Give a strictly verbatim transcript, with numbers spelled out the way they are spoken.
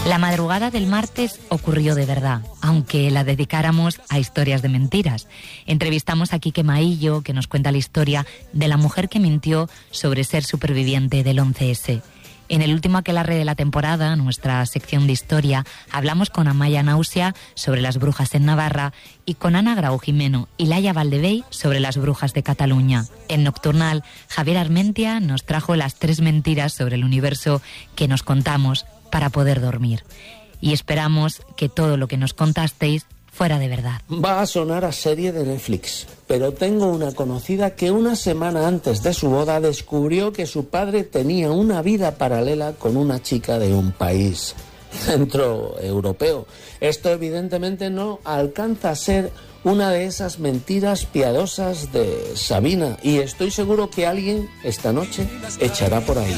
La madrugada del martes ocurrió de verdad, aunque la dedicáramos a historias de mentiras. Entrevistamos a Quique Maillo, que nos cuenta la historia de la mujer que mintió sobre ser superviviente del once ese. En el último aquelarre de la temporada, nuestra sección de historia, hablamos con Amaya Náusea sobre las brujas en Navarra y con Ana Grau Jimeno y Laia Valdevey sobre las brujas de Cataluña. En Nocturnal, Javier Armentia nos trajo las tres mentiras sobre el universo que nos contamos para poder dormir. Y esperamos que todo lo que nos contasteis fuera de verdad. Va a sonar a serie de Netflix, pero tengo una conocida que una semana antes de su boda descubrió que su padre tenía una vida paralela con una chica de un país centroeuropeo. Esto evidentemente no alcanza a ser una de esas mentiras piadosas de Sabina, y estoy seguro que alguien esta noche echará por ahí.